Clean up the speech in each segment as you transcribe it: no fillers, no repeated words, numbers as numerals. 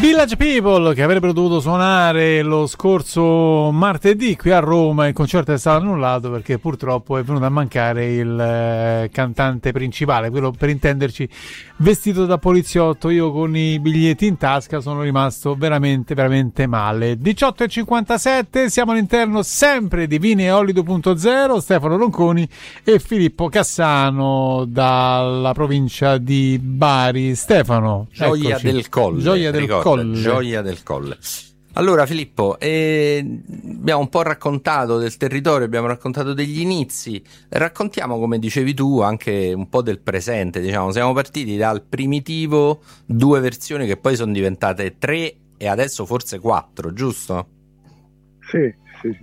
Village People, che avrebbero dovuto suonare lo scorso martedì qui a Roma, il concerto è stato annullato perché purtroppo è venuto a mancare il cantante principale, quello, per intenderci, vestito da poliziotto. Io con i biglietti in tasca sono rimasto veramente veramente male. 18:57, siamo all'interno sempre di Vini e Olio 2.0, Stefano Ronconi e Filippo Cassano dalla provincia di Bari. Stefano, Gioia eccoci. del Colle, Gioia del Colle. Gioia del Colle. Allora Filippo, abbiamo un po' raccontato del territorio, abbiamo raccontato degli inizi, raccontiamo, come dicevi tu, anche un po' del presente. Diciamo, siamo partiti dal primitivo, 2 versioni che poi sono diventate 3 e adesso forse 4, giusto? Sì.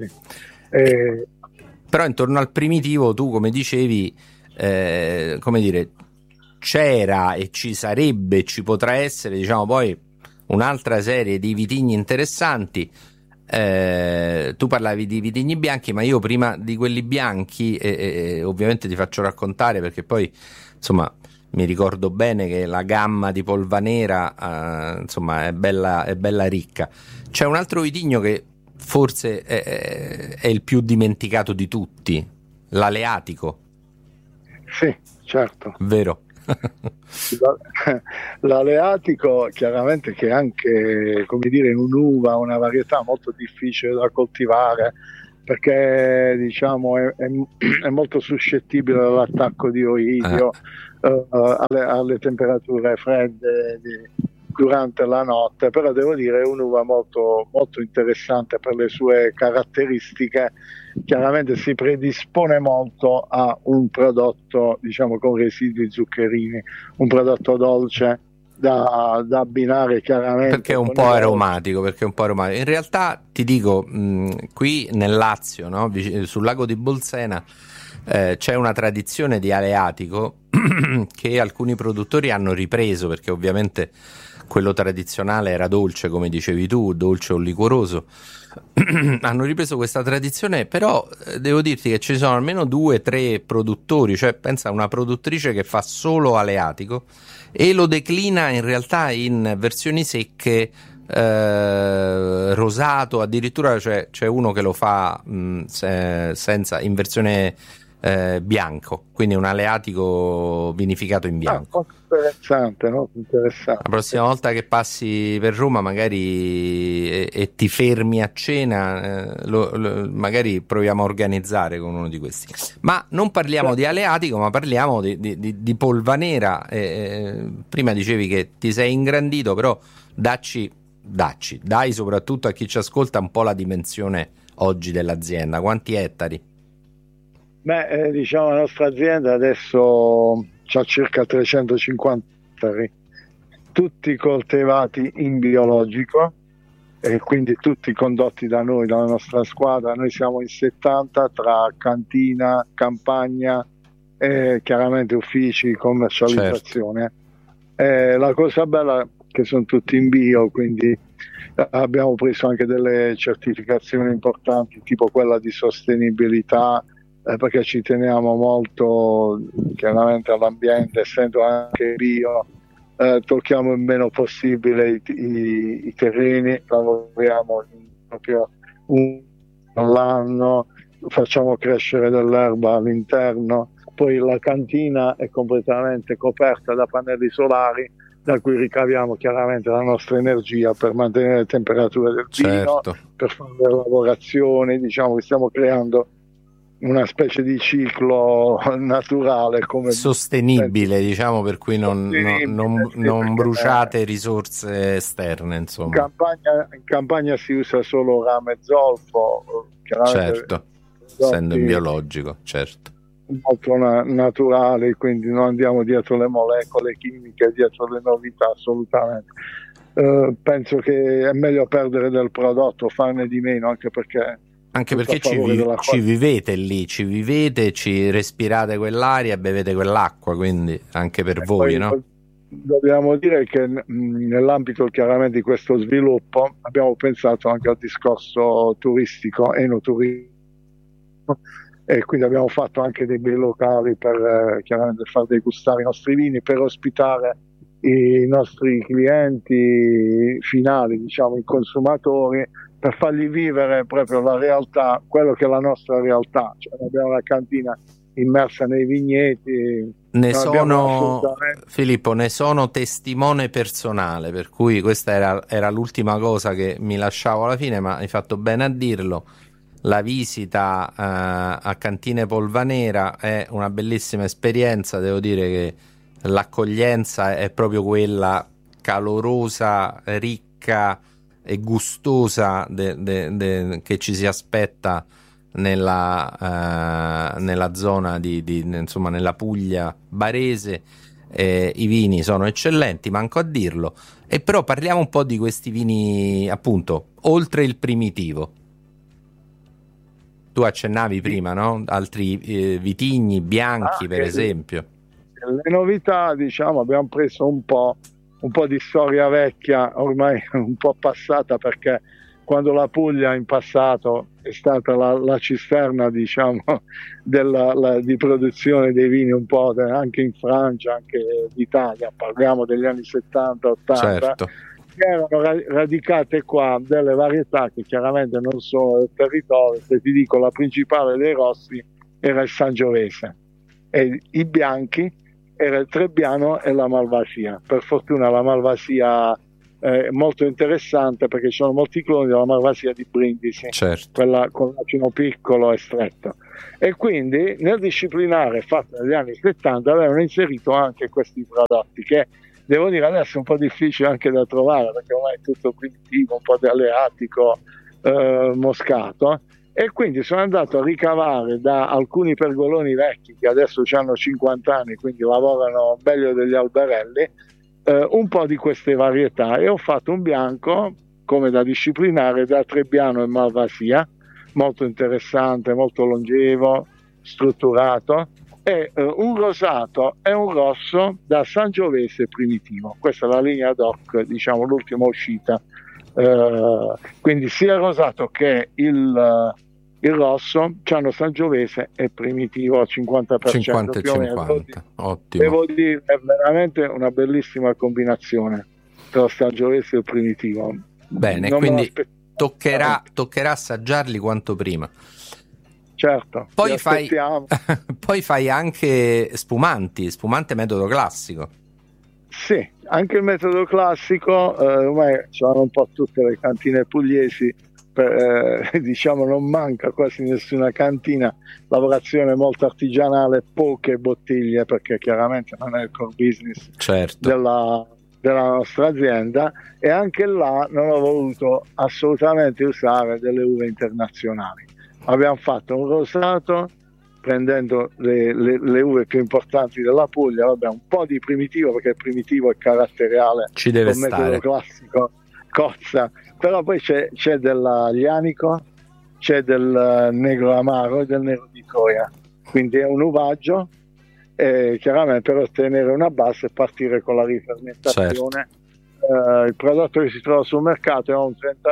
Però intorno al primitivo tu, come dicevi, come dire, c'era e ci sarebbe, ci potrà essere, diciamo, poi un'altra serie di vitigni interessanti. Tu parlavi di vitigni bianchi, ma io prima di quelli bianchi ovviamente ti faccio raccontare, perché poi insomma mi ricordo bene che la gamma di Polvanera insomma è bella ricca. C'è un altro vitigno che forse è il più dimenticato di tutti, l'Aleatico. Sì, certo. Vero. L'Aleatico chiaramente, che è anche, come dire, in un'uva, una varietà molto difficile da coltivare, perché diciamo è molto suscettibile all'attacco di oidio, alle temperature fredde durante la notte, però devo dire è un'uva molto, molto interessante per le sue caratteristiche. Chiaramente si predispone molto a un prodotto, diciamo, con residui zuccherini, un prodotto dolce da abbinare chiaramente. Perché è un po' aromatico, In realtà ti dico, qui nel Lazio, no? Sul lago di Bolsena, c'è una tradizione di Aleatico che alcuni produttori hanno ripreso, perché ovviamente quello tradizionale era dolce, come dicevi tu, dolce o liquoroso. Hanno ripreso questa tradizione, però devo dirti che ci sono almeno 2-3 produttori, cioè pensa a una produttrice che fa solo Aleatico e lo declina in realtà in versioni secche, rosato, addirittura c'è uno che lo fa senza, in versione bianco, quindi un Aleatico vinificato in bianco. Interessante, no? Interessante. La prossima volta che passi per Roma magari e ti fermi a cena, magari proviamo a organizzare con uno di questi. Ma non parliamo di Aleatico, ma parliamo di Polvanera. Prima dicevi che ti sei ingrandito, però dai soprattutto a chi ci ascolta un po' la dimensione oggi dell'azienda. Quanti ettari? Beh, diciamo la nostra azienda adesso ha circa 350 ettari, tutti coltivati in biologico e quindi tutti condotti da noi, dalla nostra squadra. Noi siamo in 70 tra cantina, campagna e chiaramente uffici, commercializzazione. Certo. La cosa bella è che sono tutti in bio, quindi abbiamo preso anche delle certificazioni importanti, tipo quella di sostenibilità, perché ci teniamo molto chiaramente all'ambiente, essendo anche bio. Tocchiamo il meno possibile i terreni, lavoriamo proprio all'anno, facciamo crescere dell'erba all'interno, poi la cantina è completamente coperta da pannelli solari, da cui ricaviamo chiaramente la nostra energia per mantenere le temperature del vino, per fare le lavorazioni. Diciamo che stiamo creando una specie di ciclo naturale, come sostenibile, diciamo, per cui non bruciate risorse esterne, insomma. In campagna si usa solo rame e zolfo, certo, essendo in biologico, certo, molto naturali, quindi non andiamo dietro le molecole chimiche, dietro le novità, assolutamente. Penso che è meglio perdere del prodotto, farne di meno, anche perché ci vivete lì, ci respirate quell'aria e bevete quell'acqua, quindi anche per voi, no? Dobbiamo dire che nell'ambito chiaramente di questo sviluppo abbiamo pensato anche al discorso turistico, enoturismo, e quindi abbiamo fatto anche dei bei locali per chiaramente far degustare i nostri vini, per ospitare i nostri clienti finali, diciamo i consumatori, per fargli vivere proprio la realtà, quello che è la nostra realtà. Cioè, abbiamo una cantina immersa nei vigneti. Filippo, ne sono testimone personale, per cui questa era l'ultima cosa che mi lasciavo alla fine, ma hai fatto bene a dirlo. La visita a Cantine Polvanera è una bellissima esperienza, devo dire che l'accoglienza è proprio quella calorosa, ricca e gustosa che ci si aspetta nella zona insomma, nella Puglia barese. I vini sono eccellenti, manco a dirlo. E però parliamo un po' di questi vini, appunto, oltre il primitivo. Tu accennavi prima, no? Altri vitigni bianchi, per esempio. Le novità, diciamo, abbiamo preso un po' di storia vecchia, ormai un po' passata, perché quando la Puglia in passato è stata la cisterna, diciamo, di produzione dei vini, un po' anche in Francia, anche d'Italia, parliamo degli anni 70-80, certo. Erano radicate qua delle varietà che chiaramente non sono del territorio. Se ti dico, la principale dei rossi era il Sangiovese, e i bianchi era il Trebbiano e la Malvasia. Per fortuna la Malvasia è molto interessante, perché ci sono molti cloni della Malvasia di Brindisi, certo, quella con l'acino piccolo e stretto, e quindi nel disciplinare fatto negli anni 70 avevano inserito anche questi prodotti che, devo dire, adesso è un po' difficile anche da trovare, perché ormai è tutto primitivo, un po' di aleatico, moscato, e quindi sono andato a ricavare da alcuni pergoloni vecchi che adesso hanno 50 anni, quindi lavorano meglio degli alberelli, un po' di queste varietà, e ho fatto un bianco come da disciplinare da Trebbiano e Malvasia, molto interessante, molto longevo, strutturato, e un rosato e un rosso da Sangiovese primitivo. Questa è la linea DOC, diciamo l'ultima uscita, quindi sia il rosato che il rosso c'hanno Sangiovese e primitivo al 50%. 50 e 50, ottimo. Devo dire, è veramente una bellissima combinazione tra Sangiovese e il primitivo. Bene, non quindi toccherà assaggiarli quanto prima. Certo. Poi fai anche spumante metodo classico. Sì, anche il metodo classico, ormai c'hanno un po' tutte le cantine pugliesi, diciamo non manca quasi nessuna cantina, lavorazione molto artigianale, poche bottiglie, perché chiaramente non è il core business, certo, della nostra azienda, e anche là non ho voluto assolutamente usare delle uve internazionali. Abbiamo fatto un rosato prendendo le uve più importanti della Puglia, vabbè, un po' di primitivo, perché il primitivo è caratteriale, ci deve con stare. Metodo classico cozza, però poi c'è dell'Aglianico, c'è del Negro Amaro e del Nero di Troia, quindi è un uvaggio, chiaramente per ottenere una base e partire con la rifermentazione. Certo. Il prodotto che si trova sul mercato è un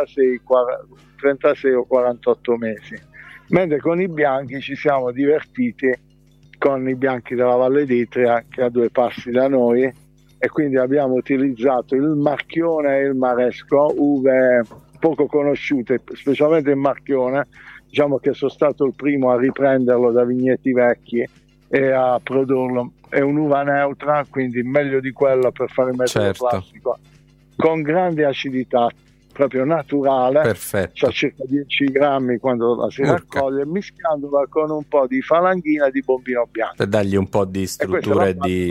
36 o 48 mesi, mentre con i bianchi ci siamo divertiti con i bianchi della Valle d'Itria, che è a 2 passi da noi, e quindi abbiamo utilizzato il Marchione e il Maresco, uve poco conosciute, specialmente il Marchione, diciamo che sono stato il primo a riprenderlo da vigneti vecchi e a produrlo. È un'uva neutra, quindi meglio di quella per fare il metodo classico, con grande acidità, proprio naturale. Perfetto. Cioè circa 10 grammi quando la si raccoglie, mischiandola con un po' di falanghina di bombino bianco, per dargli un po' di struttura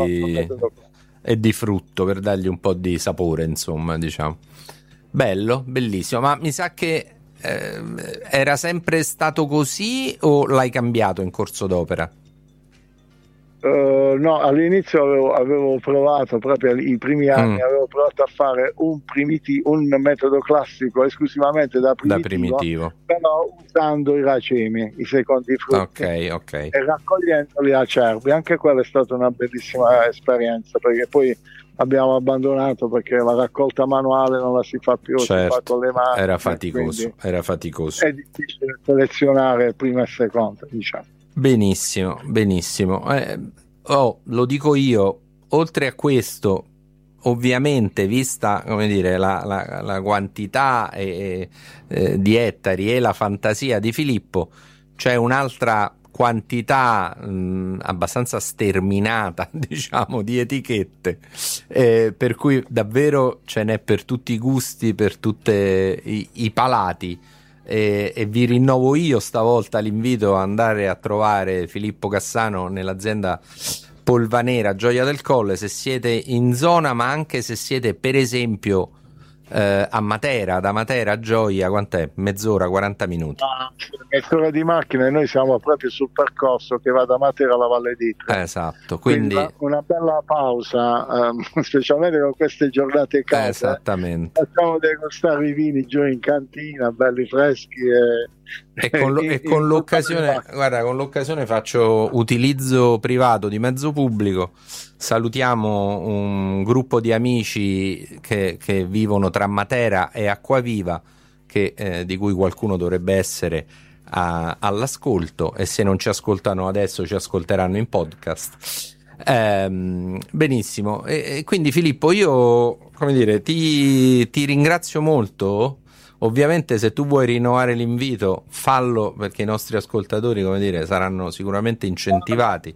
e di frutto, per dargli un po' di sapore, insomma, diciamo. Bello, bellissimo. Ma mi sa che era sempre stato così o l'hai cambiato in corso d'opera? No, all'inizio avevo provato, proprio i primi anni avevo provato a fare un metodo classico esclusivamente da primitivo, però usando i racemi, i secondi frutti, okay. E raccogliendoli a cervi. Anche quella è stata una bellissima esperienza, perché poi abbiamo abbandonato perché la raccolta manuale non la si fa più, certo, si fa con le mani, era faticoso. È difficile selezionare prima e seconda, diciamo. Benissimo. Lo dico io, oltre a questo, ovviamente, vista, come dire, la quantità di ettari e la fantasia di Filippo, c'è un'altra quantità abbastanza sterminata, diciamo, di etichette, per cui davvero ce n'è per tutti i gusti, per tutti i palati, e vi rinnovo io stavolta l'invito ad andare a trovare Filippo Cassano nell'azienda Polvanera Gioia del Colle, se siete in zona, ma anche se siete per esempio a Matera, da Matera a Gioia, quant'è? Mezz'ora, 40 minuti? Mezz'ora di macchina, e noi siamo proprio sul percorso che va da Matera alla Valle d'Itria. Esatto, quindi una bella pausa, specialmente con queste giornate calde. Esattamente. Facciamo degustare i vini giù in cantina, belli freschi e con l'occasione, guarda, con l'occasione faccio utilizzo privato di mezzo pubblico. Salutiamo un gruppo di amici che vivono tra Matera e Acquaviva, di cui qualcuno dovrebbe essere all'ascolto, e se non ci ascoltano adesso ci ascolteranno in podcast. Benissimo, e quindi Filippo, io, come dire, ti ringrazio molto. Ovviamente se tu vuoi rinnovare l'invito, fallo, perché i nostri ascoltatori, come dire, saranno sicuramente incentivati.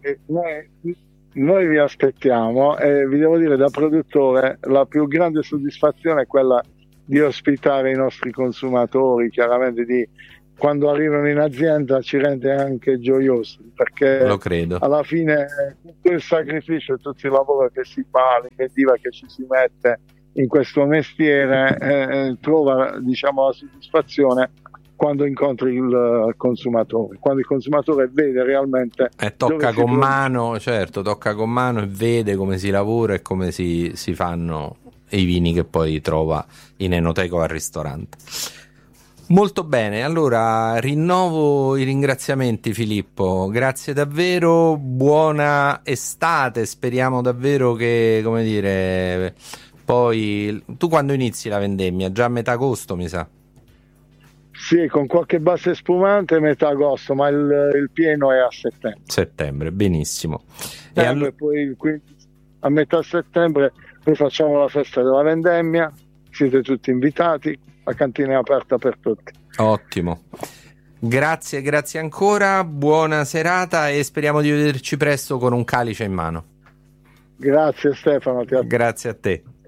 Noi vi aspettiamo, e vi devo dire, da produttore la più grande soddisfazione è quella di ospitare i nostri consumatori, chiaramente quando arrivano in azienda ci rende anche gioiosi, perché lo credo. Alla fine tutto il sacrificio e tutto il lavoro che si fa, l'inventiva che ci si mette in questo mestiere trova, diciamo, la soddisfazione quando incontri il consumatore, quando il consumatore vede realmente tocca con mano, certo, tocca con mano e vede come si lavora e come si fanno i vini che poi trova in enoteca o al ristorante. Molto bene, allora rinnovo i ringraziamenti, Filippo, grazie davvero, buona estate, speriamo davvero che, come dire, poi tu quando inizi la vendemmia? Già a metà agosto, mi sa? Sì, con qualche base spumante metà agosto, ma il pieno è a settembre. Settembre, benissimo. E poi a metà settembre noi facciamo la festa della vendemmia, siete tutti invitati, la cantina è aperta per tutti. Ottimo. Grazie ancora, buona serata e speriamo di vederci presto con un calice in mano. Grazie Stefano. Grazie a te.